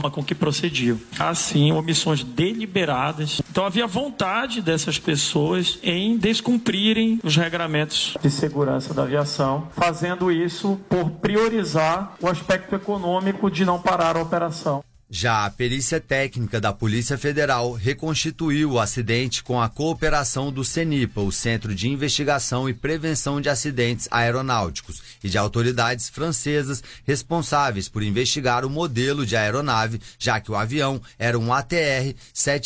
forma com que procediam. Assim, omissões deliberadas. Então havia vontade dessas pessoas em descumprirem os regramentos de segurança da aviação, fazendo isso por priorizar o aspecto econômico de não parar a operação. Já a perícia técnica da Polícia Federal reconstituiu o acidente com a cooperação do CENIPA, o Centro de Investigação e Prevenção de Acidentes Aeronáuticos, e de autoridades francesas responsáveis por investigar o modelo de aeronave, já que o avião era um ATR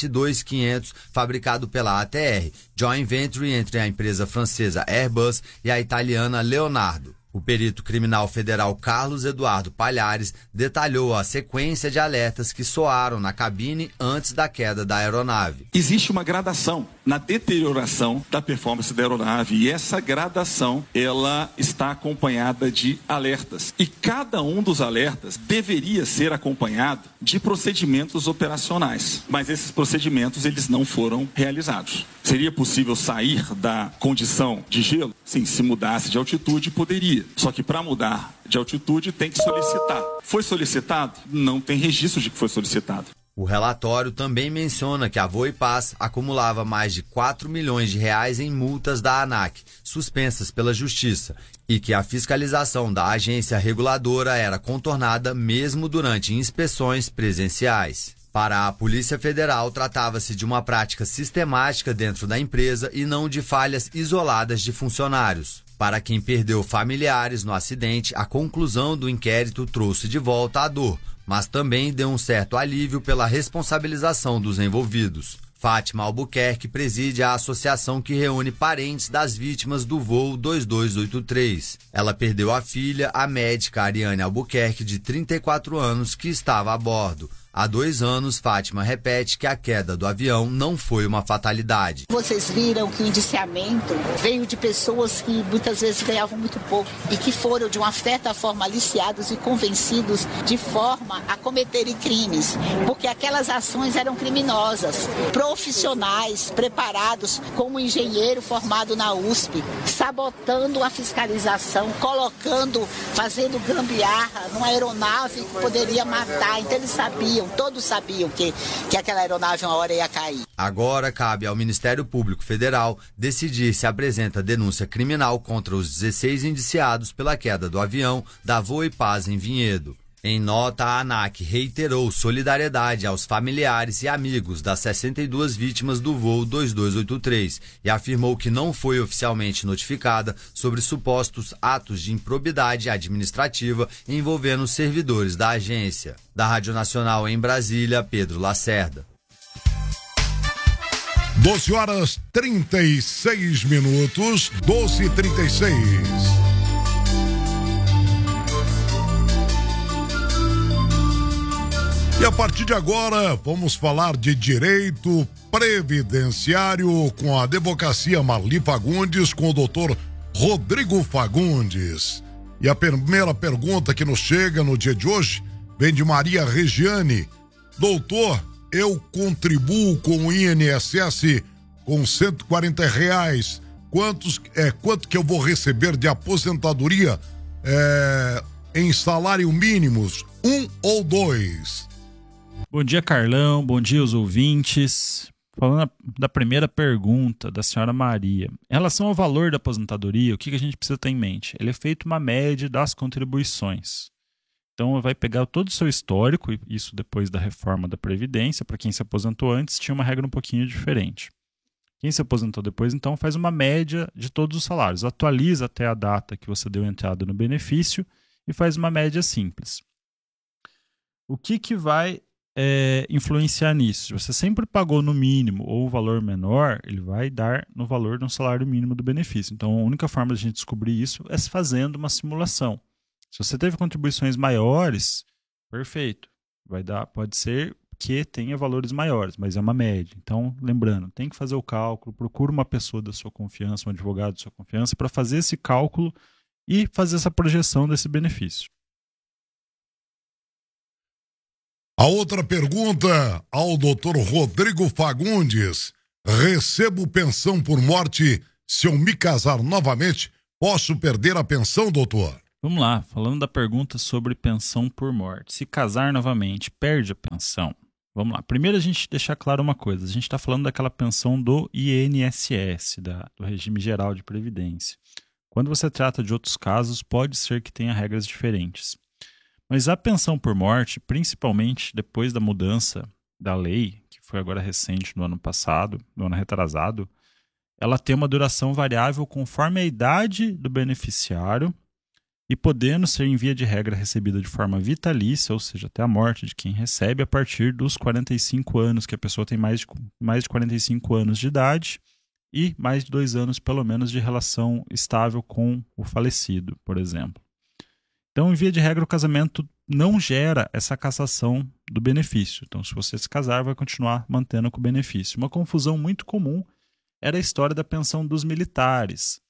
72500 fabricado pela ATR, joint venture entre a empresa francesa Airbus e a italiana Leonardo. O perito criminal federal Carlos Eduardo Palhares detalhou a sequência de alertas que soaram na cabine antes da queda da aeronave. Existe uma gradação na deterioração da performance da aeronave e essa gradação ela está acompanhada de alertas. E cada um dos alertas deveria ser acompanhado de procedimentos operacionais. Mas esses procedimentos eles não foram realizados. Seria possível sair da condição de gelo? Sim, se mudasse de altitude poderia. Só que para mudar de altitude tem que solicitar. Foi solicitado? Não tem registro de que foi solicitado. O relatório também menciona que a Voipaz acumulava mais de 4 milhões de reais em multas da ANAC, suspensas pela Justiça, e que a fiscalização da agência reguladora era contornada mesmo durante inspeções presenciais. Para a Polícia Federal, tratava-se de uma prática sistemática dentro da empresa e não de falhas isoladas de funcionários. Para quem perdeu familiares no acidente, a conclusão do inquérito trouxe de volta a dor, mas também deu um certo alívio pela responsabilização dos envolvidos. Fátima Albuquerque preside a associação que reúne parentes das vítimas do voo 2283. Ela perdeu a filha, a médica Ariane Albuquerque, de 34 anos, que estava a bordo. Há 2 anos, Fátima repete que a queda do avião não foi uma fatalidade. Vocês viram que o indiciamento veio de pessoas que muitas vezes ganhavam muito pouco e que foram, de uma certa forma, aliciados e convencidos de forma a cometerem crimes, porque aquelas ações eram criminosas. Profissionais preparados, como um engenheiro formado na USP, sabotando a fiscalização, fazendo gambiarra numa aeronave que poderia matar. Então eles sabiam. Todos sabiam que aquela aeronave uma hora ia cair. Agora cabe ao Ministério Público Federal decidir se apresenta denúncia criminal contra os 16 indiciados pela queda do avião da Voipaz em Vinhedo. Em nota, a ANAC reiterou solidariedade aos familiares e amigos das 62 vítimas do voo 2283 e afirmou que não foi oficialmente notificada sobre supostos atos de improbidade administrativa envolvendo os servidores da agência. Da Rádio Nacional em Brasília, Pedro Lacerda. 12h36, 12h36. E a partir de agora, vamos falar de direito previdenciário com a Advocacia Marli Fagundes, com o doutor Rodrigo Fagundes. E a primeira pergunta que nos chega no dia de hoje vem de Maria Regiane. Doutor, eu contribuo com o INSS com R$140. Quanto que eu vou receber de aposentadoria em salário mínimos? 1 ou 2? Bom dia, Carlão. Bom dia, os ouvintes. Falando da primeira pergunta da senhora Maria. Em relação ao valor da aposentadoria, o que a gente precisa ter em mente? Ele é feito uma média das contribuições. Então, vai pegar todo o seu histórico, isso depois da reforma da Previdência. Para quem se aposentou antes, tinha uma regra um pouquinho diferente. Quem se aposentou depois, então, faz uma média de todos os salários. Atualiza até a data que você deu entrada no benefício e faz uma média simples. O que vai influenciar nisso? Se você sempre pagou no mínimo ou o valor menor, ele vai dar no valor do salário mínimo do benefício. Então, a única forma de a gente descobrir isso é fazendo uma simulação. Se você teve contribuições maiores, perfeito. Pode ser que tenha valores maiores, mas é uma média. Então, lembrando, tem que fazer o cálculo, procura uma pessoa da sua confiança, um advogado da sua confiança, para fazer esse cálculo e fazer essa projeção desse benefício. A outra pergunta ao doutor Rodrigo Fagundes. Recebo pensão por morte. Se eu me casar novamente, posso perder a pensão, doutor? Vamos lá, falando da pergunta sobre pensão por morte. Se casar novamente, perde a pensão? Vamos lá. Primeiro a gente deixar claro uma coisa. A gente está falando daquela pensão do INSS, do Regime Geral de Previdência. Quando você trata de outros casos, pode ser que tenha regras diferentes. Mas a pensão por morte, principalmente depois da mudança da lei, que foi agora recente, no ano passado, no ano retrasado, ela tem uma duração variável conforme a idade do beneficiário e podendo ser, em via de regra, recebida de forma vitalícia, ou seja, até a morte de quem recebe, a partir dos 45 anos, que a pessoa tem mais de 45 anos de idade e mais de 2 anos, pelo menos, de relação estável com o falecido, por exemplo. Então, em via de regra, o casamento não gera essa cassação do benefício. Então, se você se casar, vai continuar mantendo com o benefício. Uma confusão muito comum era a história da pensão dos militares.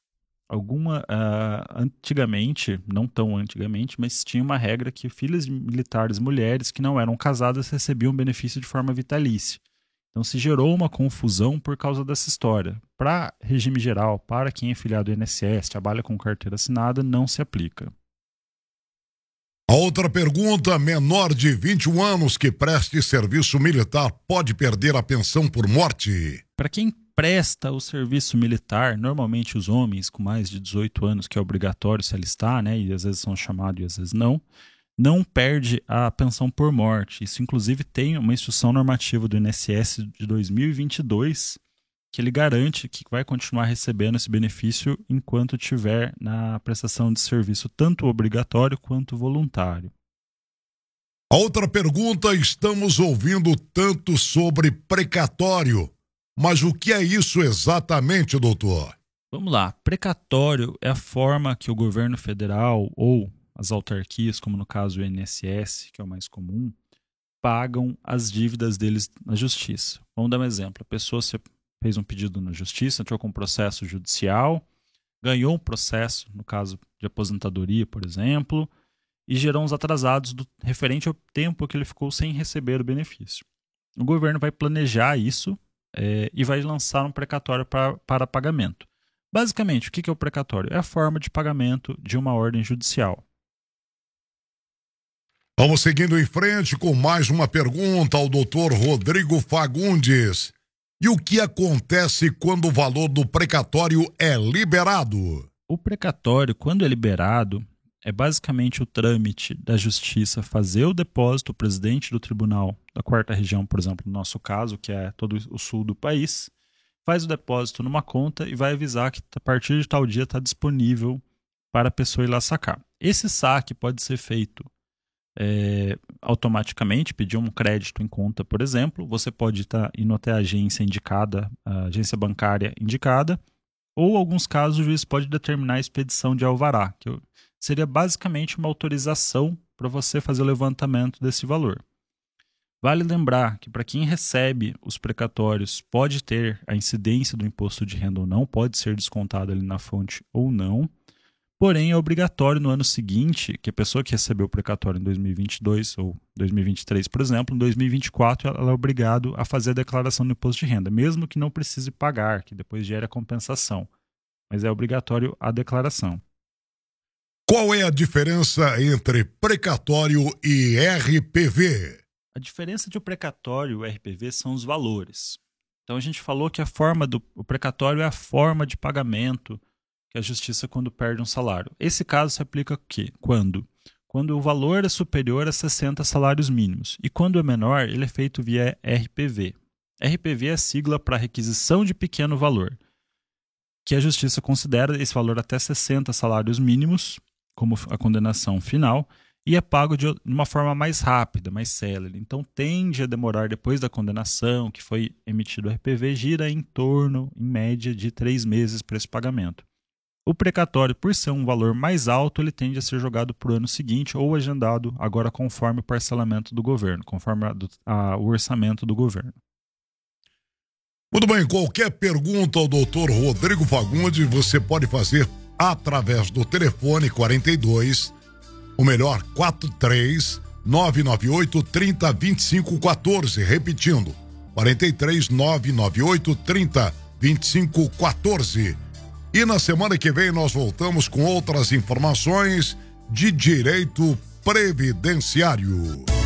Antigamente, não tão antigamente, mas tinha uma regra que filhas de militares mulheres que não eram casadas recebiam benefício de forma vitalícia. Então se gerou uma confusão por causa dessa história. Para regime geral, para quem é filiado ao INSS, trabalha com carteira assinada, não se aplica. A outra pergunta: menor de 21 anos que preste serviço militar pode perder a pensão por morte? Para quem presta o serviço militar, normalmente os homens com mais de 18 anos, que é obrigatório se alistar, né, e às vezes são chamados e às vezes não perde a pensão por morte. Isso, inclusive, tem uma instrução normativa do INSS de 2022 que ele garante que vai continuar recebendo esse benefício enquanto tiver na prestação de serviço tanto obrigatório quanto voluntário. A outra pergunta: estamos ouvindo tanto sobre precatório. Mas o que é isso exatamente, doutor? Vamos lá. Precatório é a forma que o governo federal ou as autarquias, como no caso o INSS, que é o mais comum, pagam as dívidas deles na justiça. Vamos dar um exemplo. A pessoa fez um pedido na justiça, entrou com um processo judicial, ganhou um processo, no caso de aposentadoria, por exemplo, e gerou uns atrasados referente ao tempo que ele ficou sem receber o benefício. O governo vai planejar isso e vai lançar um precatório para pagamento. Basicamente, o que é o precatório? É a forma de pagamento de uma ordem judicial. Vamos seguindo em frente com mais uma pergunta ao doutor Rodrigo Fagundes. E o que acontece quando o valor do precatório é liberado? O precatório, quando é liberado, é basicamente o trâmite da justiça fazer o depósito. O presidente do tribunal da 4ª região, por exemplo, no nosso caso, que é todo o sul do país, faz o depósito numa conta e vai avisar que a partir de tal dia está disponível para a pessoa ir lá sacar. Esse saque pode ser feito automaticamente, pedir um crédito em conta, por exemplo. Você pode estar indo até a agência indicada, a agência bancária indicada, ou, em alguns casos, o juiz pode determinar a expedição de alvará, que seria basicamente uma autorização para você fazer o levantamento desse valor. Vale lembrar que para quem recebe os precatórios pode ter a incidência do imposto de renda ou não, pode ser descontado ali na fonte ou não, porém é obrigatório no ano seguinte, que a pessoa que recebeu o precatório em 2022 ou 2023, por exemplo, em 2024 ela é obrigada a fazer a declaração do imposto de renda, mesmo que não precise pagar, que depois gere a compensação, mas é obrigatório a declaração. Qual é a diferença entre precatório e RPV? A diferença de um precatório e RPV são os valores. Então a gente falou que o precatório é a forma de pagamento que a justiça quando perde um salário. Esse caso se aplica o quê? Quando o valor é superior a 60 salários mínimos. E quando é menor, ele é feito via RPV. RPV é a sigla para requisição de pequeno valor, que a justiça considera esse valor até 60 salários mínimos como a condenação final, e é pago de uma forma mais rápida, mais célere. Então tende a demorar depois da condenação, que foi emitido o RPV, gira em torno, em média, de 3 meses para esse pagamento. O precatório, por ser um valor mais alto, ele tende a ser jogado para o ano seguinte ou agendado agora conforme o parcelamento do governo, conforme o orçamento do governo. Muito bem, qualquer pergunta ao doutor Rodrigo Fagundes você pode fazer através do telefone 42, 43 998 30 25 14, repetindo, 43 998 30 25 14. E na semana que vem nós voltamos com outras informações de direito previdenciário.